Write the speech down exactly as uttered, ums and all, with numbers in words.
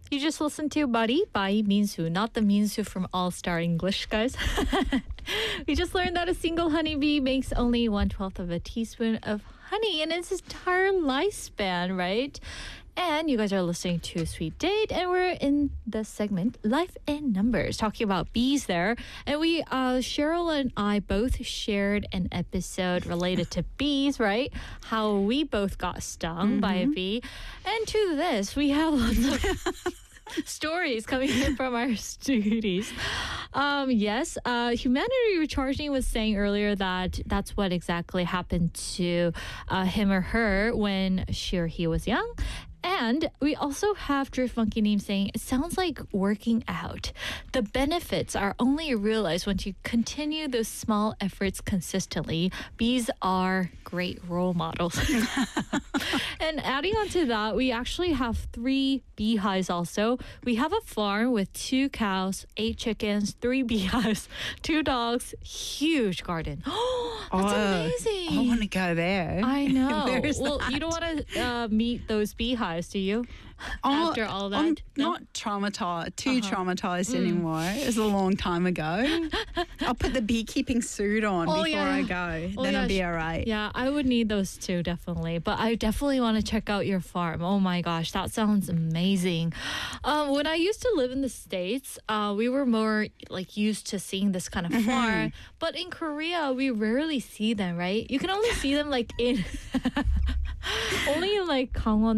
You just listened to Buddy by Minsu, not the Minsu from All Star English, guys. We just learned that a single honeybee makes only one twelfth of a teaspoon of honey in its entire lifespan, right? And you guys are listening to Sweet Date, and we're in the segment Life in Numbers, talking about bees there. And we, uh, Cheryl and I both shared an episode related to bees, right? How we both got stung mm-hmm. by a bee. And to this, we have lots of stories coming in from our students. Um, yes, uh, Humanity Recharging was saying earlier that that's what exactly happened to uh, him or her when she or he was young. And we also have Drift Monkey Name saying, it sounds like working out. The benefits are only realized once you continue those small efforts consistently. Bees are great role models. And adding on to that, we actually have three beehives also. We have a farm with two cows, eight chickens, three beehives, two dogs, huge garden. Oh, that's oh, amazing. I want to go there. I know. Where is well, that? you don't want to uh, meet those beehives, do you? Oh, After all that? I'm No? not traumatized, too Uh-huh. traumatized Mm. anymore. It was a long time ago. I'll put the beekeeping suit on Oh, before yeah. I go. Oh, then yeah, I'll be sh- all right. Yeah, I would need those too, definitely. But I definitely want to check out your farm. Oh my gosh, that sounds amazing. Um, when I used to live in the States, uh, we were more like used to seeing this kind of Mm-hmm. farm. But in Korea, we rarely see them, right? You can only see them like in only in like Gangwon